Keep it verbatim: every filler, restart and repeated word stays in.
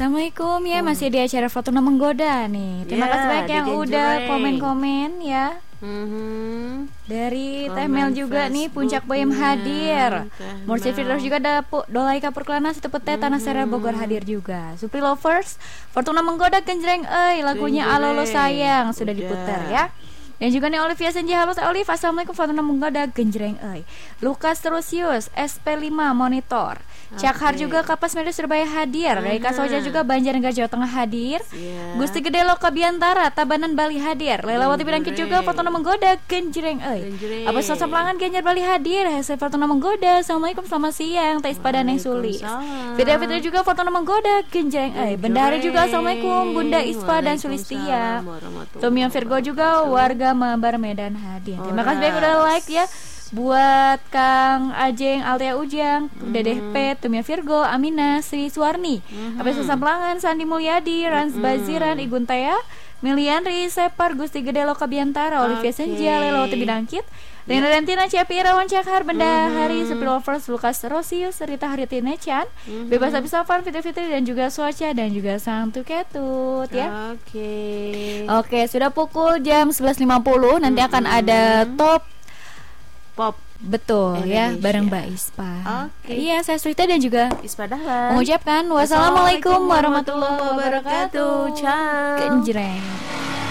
Assalamualaikum ya, masih di acara Fortuna Menggoda nih. Terima Ya, kasih banyak yang di udah Genjreng. komen-komen ya. Mhm. Dari Komen Teh Mel juga nih, Puncak Boyem hadir. Teh Mursi Mel. Firdaus juga ada Pu- Dolaika Purklana Situ Pete Tanah Serra Bogor hadir juga. Supri Lovers, Fortuna Menggoda Genjreng euy, lagunya Genjreng. Alolo Sayang sudah Udah. diputar ya. Dan juga nih Olivia Senja, halo Teh Olive, Assalamualaikum Fortuna Menggoda Genjreng euy. Lukas Terusius, S P lima Monitor. Cakhar Oke. juga Kapas Media Surabaya hadir. Dari Aha. Kasoja juga Banjarnegara Jawa Tengah hadir. Ya. Gusti Gede Loka Biantara Tabanan Bali hadir. Lelawati Bidangkit juga Fortuna Menggoda Genjreng euy. Genjreng. Apa Sosok Pelangan Ganjar Bali hadir. Hese Fortuna Menggoda. Assalamualaikum selamat siang. Teh Ispada Neng Sulis. Waalaikumsalam. Fitri Fitri juga Fortuna Menggoda Genjreng euy. Bendahari juga Assalamualaikum Bunda Ispa dan Sulistia. Tomion Virgo juga warga Mabar Medan hadir. Terima kasih banyak udah like ya. Buat Kang Ajeng, Altea Ujang, Dedeh P, Tumia Virgo, Amina, Sri Suwarni, Apa Susah Pelangan, Sandi Mulyadi, Rans Baziran, Igun Tea, Milianri, Separ, Gusti Gede Loka Biantara, Olivia Oke. Senja, Lelawati Bidangkit, Rina Dantina, Ciapi Irawan Cakhar, Benda Hari, Supri Lovers, Lukas Rosius, Rita Haritine Chan, Bebas Abis Safan, Fitri Fitri, dan juga Socha, dan juga Sang Tuketut ya. Oke. Oke, sudah pukul jam sebelas lima puluh. Nanti akan ada top Pop betul ya Indonesia. bareng Mbak Ispa. Oke. Iya, saya Surita dan juga Ispa Dahlan. mengucapkan wassalamualaikum warahmatullahi wabarakatuh. Ciao. Genjreng.